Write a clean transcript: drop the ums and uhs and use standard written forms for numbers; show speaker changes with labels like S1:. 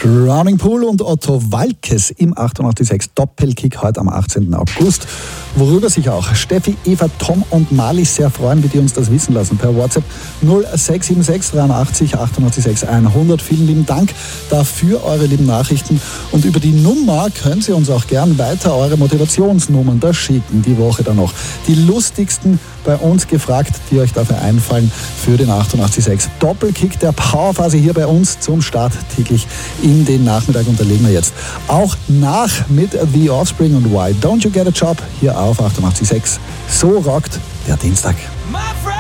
S1: Drowning Pool und Otto Waalkes im 88.6 Doppelkick heute am 18. August. Worüber sich auch Steffi, Eva, Tom und Mali sehr freuen, wie die uns das wissen lassen per WhatsApp 0676 83 88 100. Vielen lieben Dank dafür, eure lieben Nachrichten. Und über die Nummer können Sie uns auch gern weiter eure Motivationsnummern da schicken. Die Woche dann noch die lustigsten bei uns gefragt, die euch dafür einfallen für den 88.6 Doppelkick der Powerphase hier bei uns zum Start täglich in den Nachmittag. Und da legen wir jetzt auch nach mit The Offspring und Why Don't You Get a Job hier auf 88.6. So rockt der Dienstag.